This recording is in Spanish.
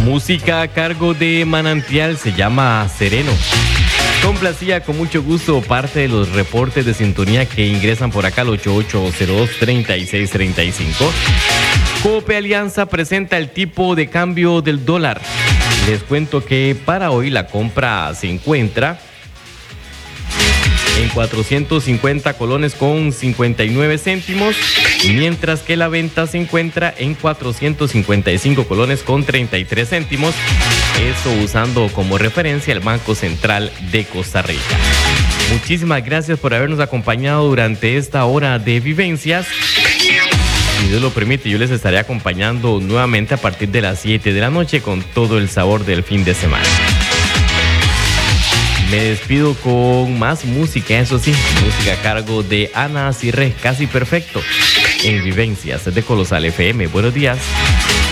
Música a cargo de Manantial, se llama Sereno. Complacía con mucho gusto parte de los reportes de sintonía que ingresan por acá al 8802-3635. Cope Alianza presenta el tipo de cambio del dólar. Les cuento que para hoy la compra se encuentra en 450 colones con 59 céntimos, mientras que la venta se encuentra en 455 colones con 33 céntimos, eso usando como referencia el Banco Central de Costa Rica. Muchísimas gracias por habernos acompañado durante esta hora de vivencias. Si Dios lo permite, yo les estaré acompañando nuevamente a partir de las 7 de la noche con todo el sabor del fin de semana. Me despido con más música, eso sí, música a cargo de Ana Cirré, Casi Perfecto, en Vivencias de Colosal FM. Buenos días.